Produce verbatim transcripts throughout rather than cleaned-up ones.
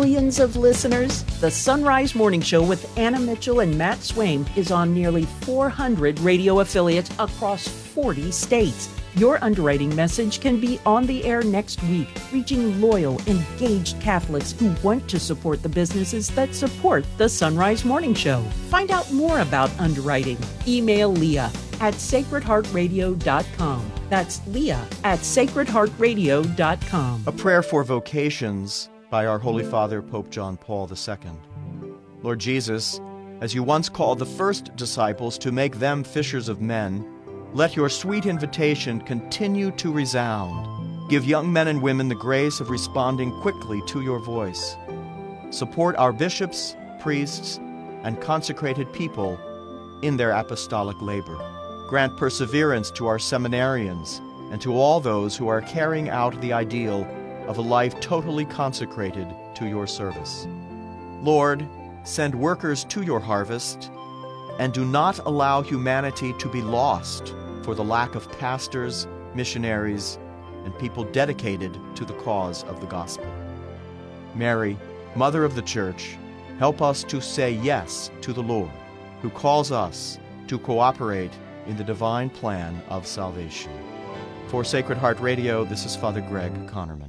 millions of listeners? The Sunrise Morning Show with Anna Mitchell and Matt Swaim is on nearly four hundred radio affiliates across forty states. Your underwriting message can be on the air next week, reaching loyal, engaged Catholics who want to support the businesses that support the Sunrise Morning Show. Find out more about underwriting. Email Leah at sacred heart radio dot com. That's Leah at sacred heart radio dot com. A prayer for vocations by our Holy Father, Pope John Paul the Second. Lord Jesus, as you once called the first disciples to make them fishers of men, let your sweet invitation continue to resound. Give young men and women the grace of responding quickly to your voice. Support our bishops, priests, and consecrated people in their apostolic labor. Grant perseverance to our seminarians and to all those who are carrying out the ideal of a life totally consecrated to your service. Lord, send workers to your harvest, and do not allow humanity to be lost for the lack of pastors, missionaries, and people dedicated to the cause of the gospel. Mary, Mother of the Church, help us to say yes to the Lord, who calls us to cooperate in the divine plan of salvation. For Sacred Heart Radio, this is Father Greg Connerman.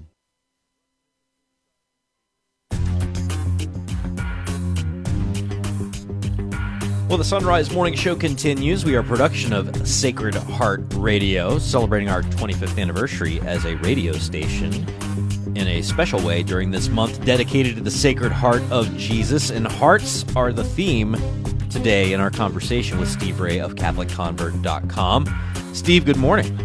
Well, the Sunrise Morning Show continues. We are a production of Sacred Heart Radio, celebrating our twenty-fifth anniversary as a radio station in a special way during this month dedicated to the Sacred Heart of Jesus. And hearts are the theme today in our conversation with Steve Ray of Catholic Convert dot com. Steve, good morning.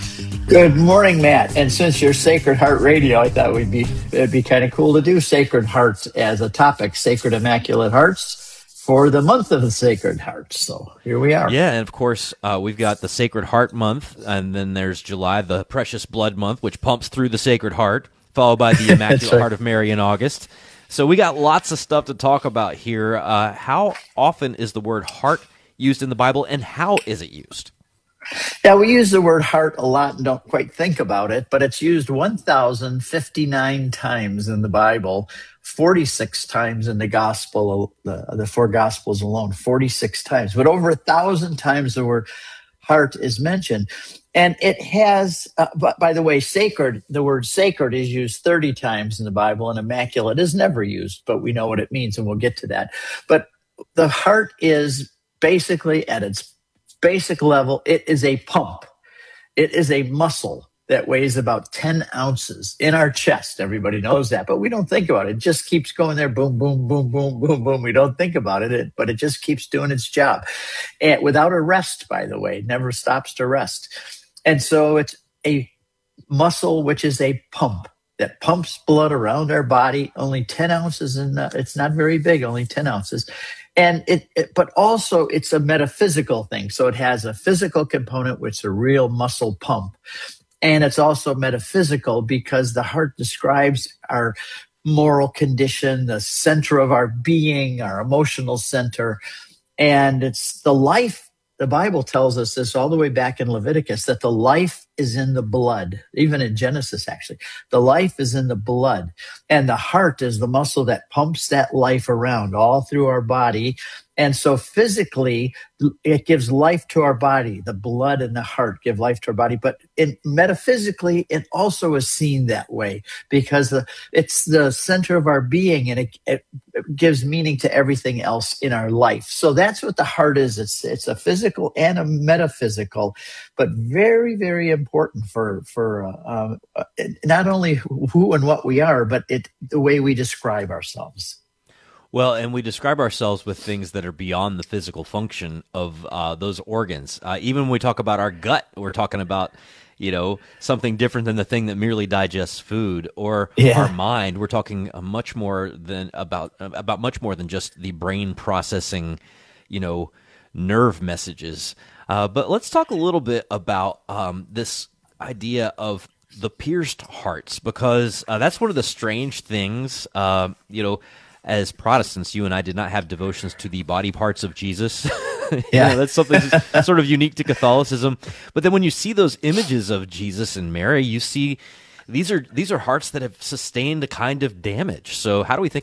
Good morning, Matt. And since you're Sacred Heart Radio, I thought we'd be it'd be kind of cool to do Sacred Hearts as a topic, Sacred Immaculate Hearts, for the month of the Sacred Heart. So here we are. Yeah, and of course, uh, we've got the Sacred Heart Month, and then there's July, the Precious Blood Month, which pumps through the Sacred Heart, followed by the Immaculate right. Heart of Mary in August. So we got lots of stuff to talk about here. Uh, how often is the word heart used in the Bible, and how is it used? Yeah, we use the word heart a lot and don't quite think about it, but it's used one thousand fifty-nine times in the Bible, forty-six times in the gospel, the, the four gospels alone, forty-six times. But over a thousand times the word heart is mentioned. And it has, uh, but by the way, sacred, the word sacred is used thirty times in the Bible, and immaculate is never used, but we know what it means, and we'll get to that. But the heart is basically at its basic level, it is a pump. It is a muscle that weighs about ten ounces in our chest. Everybody knows that, but we don't think about it. It just keeps going there, boom, boom, boom, boom, boom, boom. We don't think about it, but it just keeps doing its job. And without a rest, by the way, it never stops to rest. And so it's a muscle, which is a pump that pumps blood around our body, only ten ounces, and it's not very big, only ten ounces. And it, it, but also it's a metaphysical thing. So it has a physical component, which is a real muscle pump. And it's also metaphysical because the heart describes our moral condition, the center of our being, our emotional center. And it's the life. The Bible tells us this all the way back in Leviticus, that the life is in the blood, even in Genesis, actually. The life is in the blood, and the heart is the muscle that pumps that life around all through our body. And so physically, it gives life to our body. The blood and the heart give life to our body. But in, metaphysically, it also is seen that way because the, it's the center of our being, and it, it gives meaning to everything else in our life. So that's what the heart is. It's it's a physical and a metaphysical, but very, very important for for uh, uh, not only who and what we are, but it the way we describe ourselves. Well, and we describe ourselves with things that are beyond the physical function of uh, those organs. Uh, even when we talk about our gut, we're talking about, you know, something different than the thing that merely digests food, or yeah. our mind. We're talking uh, much more than about about much more than just the brain processing, you know, nerve messages. Uh, but let's talk a little bit about um, this idea of the pierced hearts, because uh, that's one of the strange things, uh, you know. As Protestants, you and I did not have devotions to the body parts of Jesus. Yeah, know, that's something sort of unique to Catholicism. But then when you see those images of Jesus and Mary, you see these are these are hearts that have sustained a kind of damage. So how do we think